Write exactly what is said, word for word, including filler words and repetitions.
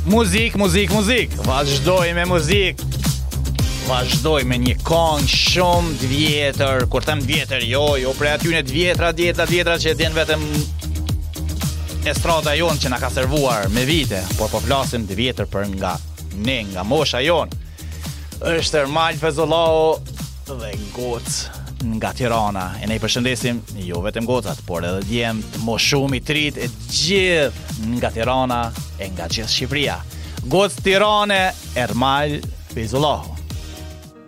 Muzik, muzik, muzik. Vazhdoj me muzik. Vazhdoj me një këngë shumë të vjetër. Kur them të vjetër, jo, jo prej atyne të vjetra, djetra, djetra që e din vetëm estrada jonë që na ka servuar me vite, por po flasim të vjetër për nga ne, nga mosha jonë. Është Ermal Fezullahu dhe Gocë nga Tirana. E ne i përshëndesim jo vetëm gocat, por edhe djemt, moshumi, trit, e gjithë nga Tirana e nga gjithë Shqipëria. Gocë Tirane, Ermal Fezullahu.